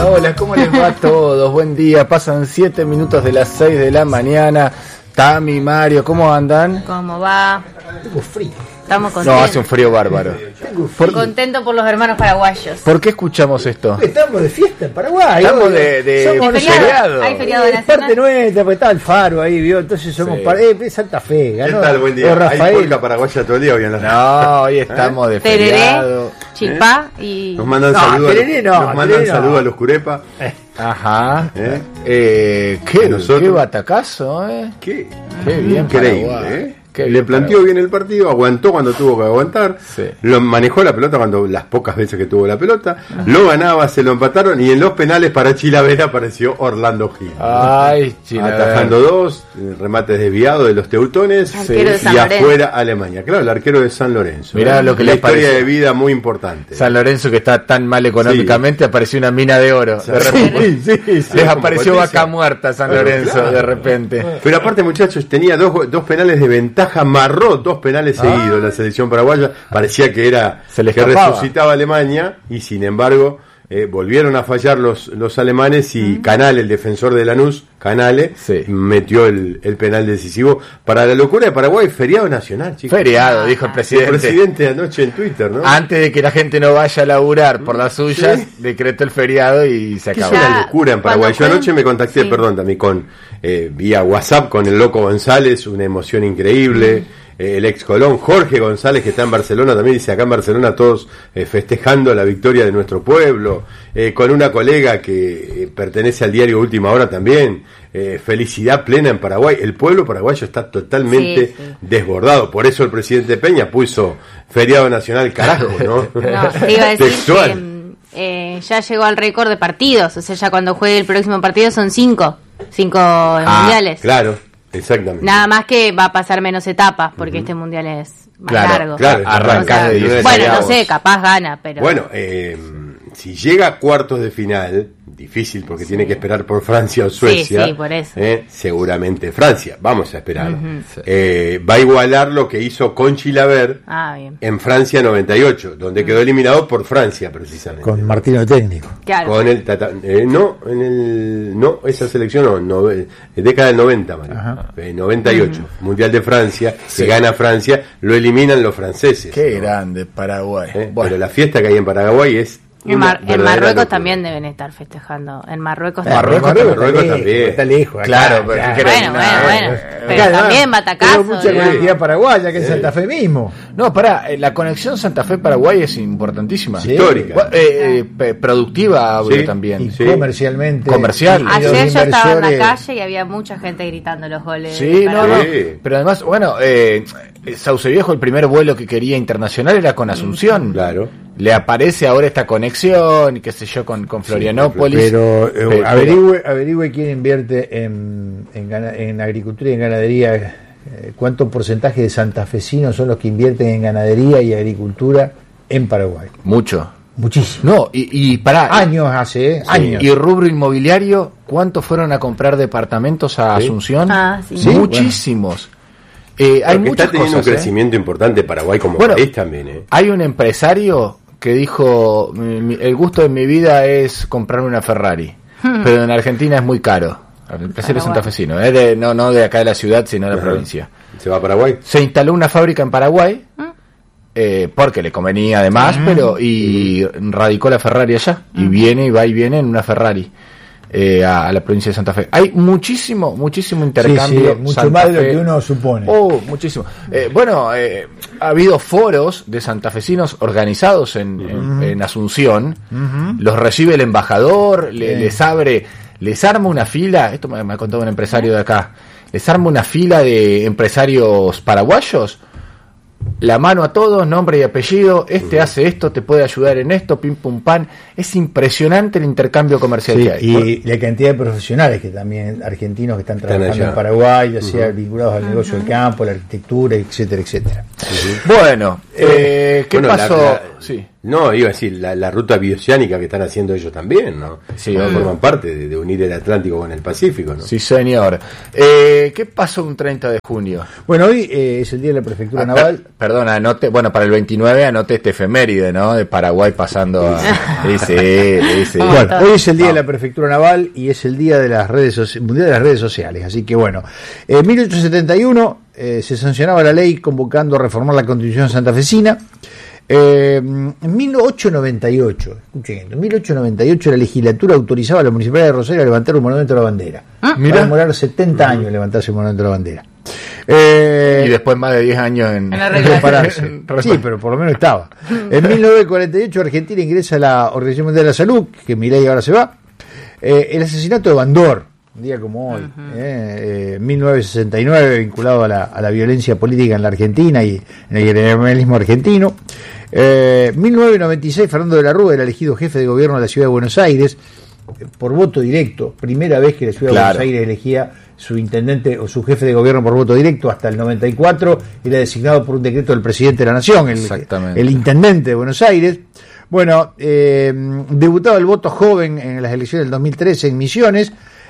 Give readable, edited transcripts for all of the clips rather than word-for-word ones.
hola, ¿cómo les va a todos? Buen día, pasan 7 minutos de las 6 de la mañana. Tami, Mario, ¿cómo andan? ¿Cómo va? Tengo frío. Estamos contentos. No, hace un frío bárbaro. Contento por los hermanos paraguayos. ¿Por qué escuchamos esto? Estamos de fiesta en Paraguay. Estamos de feriado. Hay feriado Es parte nacional. nuestra, porque está el Faro ahí, ¿vio? Entonces somos Sí. Santa Fe. ¿Qué Ganó, tal? Buen día. ¿Hay Rafael. polka paraguaya todo el día hoy en la No, hoy estamos de Tereré, feriado. chipá y... Nos mandan No, saludos tereré no, nos mandan tereré no. saludos a los curepa. Ajá. ¿Eh? Qué Nosotros. batacazo, Qué bien increíble, Paraguay. Qué Le bien planteó Paraguay. bien el partido, aguantó cuando tuvo que aguantar, Sí. lo manejó la pelota cuando las pocas veces que tuvo la pelota, lo ganaba, se lo empataron y en los penales para Chilavera apareció Orlando Gil. Ay, Chilavera. Atajando 2, remates desviados de los teutones Arquero de San y Lorenzo. afuera Alemania. Claro, el arquero de San Lorenzo. Mirá lo que la les historia parece. de vida muy importante. San Lorenzo, que está tan mal económicamente, apareció una mina de oro. De repente. sí. Les apareció Como vaca Patricia. muerta San Pero Lorenzo, claro. de repente. Pero aparte, muchachos, tenía dos penales de ventaja, amarró 2 penales seguidos la selección paraguaya. Parecía que era Se le que escapaba. resucitaba Alemania y sin embargo volvieron a fallar los alemanes y Canale, el defensor de Lanús, Canale, Sí. metió el penal decisivo. Para la locura de Paraguay, feriado nacional, chicos. Feriado, dijo el El presidente. presidente anoche en Twitter, ¿no? Antes de que la gente no vaya a laburar por las suyas, Sí. decretó el feriado y se Que es acabó. una locura en Paraguay. Yo Cuando anoche me contacté, sí. perdón, también con vía WhatsApp con el Loco González, una emoción increíble. El ex Colón, Jorge González, que está en Barcelona, también dice acá en Barcelona todos festejando la victoria de nuestro pueblo. Con una colega que pertenece al diario Última Hora también. Felicidad plena en Paraguay. El pueblo paraguayo está totalmente Sí. desbordado. Por eso el presidente Peña puso feriado nacional, carajo, ¿no? No, te iba a decir Textual. que ya llegó al récord de partidos. O sea, ya cuando juegue el próximo partido son 5. 5 mundiales. Claro, exactamente. Nada más que va a pasar menos etapas porque este mundial es más largo. claro, arrancás de 19 Bueno, no avos. sé, capaz gana, pero... Bueno, si llega a cuartos de final, difícil porque tiene que esperar por Francia o Suecia. Sí, por eso. Seguramente Francia, vamos a esperar. Va a igualar lo que hizo con Chilaver Ah, bien. en Francia 98, donde quedó eliminado por Francia precisamente. Con Martino de técnico. Claro. Con el no, esa selección no, década del 90, Mario. Ajá. 98, Mundial de Francia, se gana Francia, lo eliminan los franceses. Qué ¿no? grande Paraguay. Pero Bueno, la fiesta que hay en Paraguay es En, una en verdadera Marruecos locura. también deben estar festejando. En Marruecos Marruecos también. también. Está lejos. acá, Claro, pero acá. ¿qué querés? Bueno. Pero Claro, también no, batacazo. tengo mucha digamos. conectividad paraguaya que en Santa Fe mismo. no, pará, la conexión Santa Fe-Paraguay es importantísima. Sí. Histórica. Productiva, hablo Sí. también. Y Sí. comercialmente. Comercial. Y los Ayer yo estaba en la inversores- calle y había mucha gente gritando los goles. Sí, de no, Paraguay. no. Sí. Pero además, bueno, Sauce Viejo, el primer vuelo que quería internacional era con Asunción. Claro. Le aparece ahora esta conexión, y qué sé yo, con Florianópolis. Pero Pero- averigüe quién invierte en agricultura y en ganadería. ¿Cuánto porcentaje de santafesinos son los que invierten en ganadería y agricultura en Paraguay? Mucho. Muchísimo. No, y pará. Años hace, Sí, años. y rubro inmobiliario, ¿cuántos fueron a comprar departamentos a Sí. Asunción? Ah, sí. Sí, Muchísimos. Hay Porque muchas está teniendo cosas. un crecimiento importante Paraguay como Bueno, país también. Hay un empresario que dijo, el gusto de mi vida es comprar una Ferrari, pero en Argentina es muy caro. El empresario Paraguay. santafesino, no de acá de la ciudad, sino de la provincia. ¿Se va a Paraguay? Se instaló una fábrica en Paraguay, porque le convenía además, y radicó la Ferrari allá, y va y viene en una Ferrari. A la provincia de Santa Fe. Hay muchísimo intercambio. Sí, mucho Santa más de lo Fe. que uno supone. Oh, muchísimo. Ha habido foros de santafesinos organizados en Asunción. Los recibe el embajador, les arma una fila. Esto me ha contado un empresario de acá. Les arma una fila de empresarios paraguayos. La mano a todos, nombre y apellido. Hace esto, te puede ayudar en esto, pim pum pan. Es impresionante el intercambio comercial Sí, que hay. y la cantidad de profesionales que también, argentinos que están trabajando allá. en Paraguay, ya sea vinculados al negocio del campo, la arquitectura, etcétera, etcétera. Bueno, ¿qué Bueno, pasó? la- Sí. No, iba a decir, la ruta bioceánica que están haciendo ellos también, ¿no? Sí, forman parte de unir el Atlántico con el Pacífico, ¿no? Sí, señor. ¿Qué pasó un 30 de junio? Bueno, hoy es el día de la Prefectura Naval. Perdón, anote, bueno, para el 29 anote este efeméride, ¿no? De Paraguay pasando a... Sí. Bueno, hoy es el día de la Prefectura Naval y es el día de las mundial de las redes sociales, así que bueno. En 1871 se sancionaba la ley convocando a reformar la Constitución santafesina. En 1898, escuchen esto, en 1898 la legislatura autorizaba a la Municipalidad de Rosario a levantar un monumento a la bandera. Va a demorar 70 años levantarse un monumento a la bandera. Y después más de 10 años en repararse. Sí, pero por lo menos estaba. En 1948 Argentina ingresa a la Organización Mundial de la Salud, que Milei ahora se va. El asesinato de Bandor, un día como hoy, 1969, vinculado a la violencia política en la Argentina y en el gremialismo argentino. 1996 Fernando de la Rúa era elegido jefe de gobierno de la Ciudad de Buenos Aires por voto directo, primera vez que la Ciudad de Buenos Aires elegía su intendente o su jefe de gobierno por voto directo. Hasta el 94 era designado por un decreto del presidente de la Nación, el intendente de Buenos Aires. Bueno, debutaba el voto joven en las elecciones del 2013 en Misiones.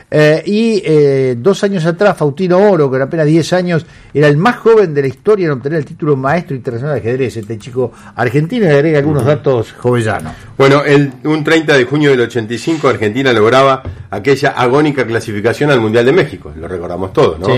Y 2 años atrás Faustino Oro, con apenas 10 años, era el más joven de la historia en obtener el título maestro internacional de ajedrez. Este chico argentino, y agrega algunos datos jovellanos. Bueno, un 30 de junio del 85 Argentina lograba aquella agónica clasificación al Mundial de México, lo recordamos todos, ¿no? Sí.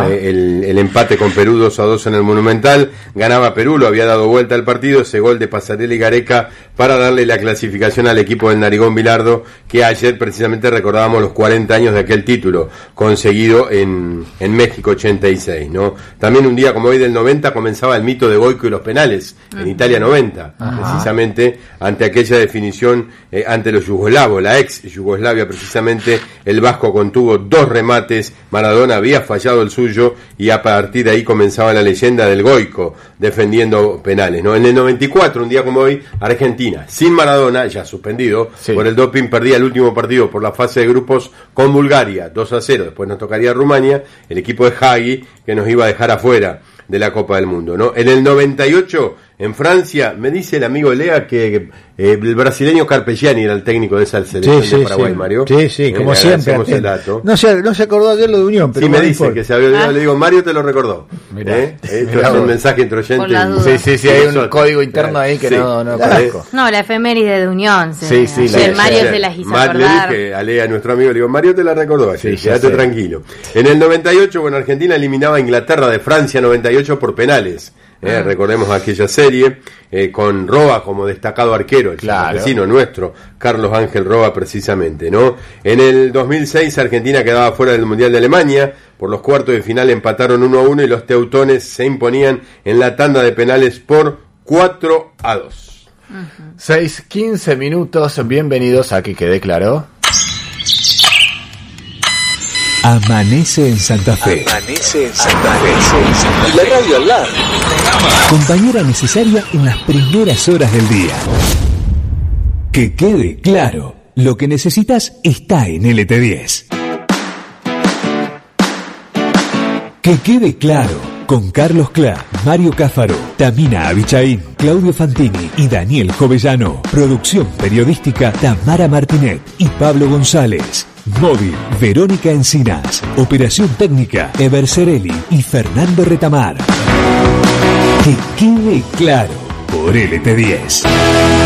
El empate con Perú 2-2 en el Monumental, ganaba Perú, lo había dado vuelta al partido, ese gol de Pasarela y Gareca para darle la clasificación al equipo del Narigón Bilardo, que ayer precisamente recordábamos los 40 años de aquel título conseguido en México 86, ¿no? También un día como hoy del 90 comenzaba el mito de Goico y los penales en Italia 90, precisamente ante aquella definición ante los yugoslavos, la ex Yugoslavia, precisamente el vasco contuvo 2 remates, Maradona había fallado el suyo y a partir de ahí comenzaba la leyenda del Goico defendiendo penales, ¿no? En el 94, un día como hoy, Argentina, sin Maradona, ya suspendido por el doping, perdía el último partido por la fase de grupos con Bulgaria 2-0, después nos tocaría Rumania, el equipo de Hagi, que nos iba a dejar afuera de la Copa del Mundo, ¿no? En el 98, en Francia, me dice el amigo Lea que el brasileño Carpegiani era el técnico de esa selección de Paraguay, Mario. Sí, como siempre. El dato. No se acordó ayer lo de Unión, pero sí me dice que se había olvidado, le digo, Mario te lo recordó. Esto es un mensaje entre oyentes. Sí, hay un código interno ahí que no conozco. No, la efeméride de Unión. Mario se las hizo acordar. Le dije a Lea, a nuestro amigo, le digo, Mario te la recordó ayer, quédate tranquilo. En el 98, bueno, Argentina eliminaba a Inglaterra de Francia 98 por penales. Recordemos aquella serie con Roa como destacado arquero, el vecino nuestro, Carlos Ángel Roa precisamente, ¿no? En el 2006 Argentina quedaba fuera del Mundial de Alemania, por los cuartos de final empataron 1-1 y los teutones se imponían en la tanda de penales por 4-2. 6:15 minutos, bienvenidos a Que Quede Claro. Amanece en Santa Fe. Amanece en Santa Fe. Y la radio al lado. Compañera necesaria en las primeras horas del día. Que quede claro, lo que necesitas está en LT10. Que quede claro. Con Carlos Clá, Mario Cáfaro, Tamina Abichaín, Claudio Fantini y Daniel Jovellano. Producción periodística Tamara Martinet y Pablo González. Móvil, Verónica Encinas. Operación técnica, Eber Cerelli y Fernando Retamar. Que quede claro por LT10.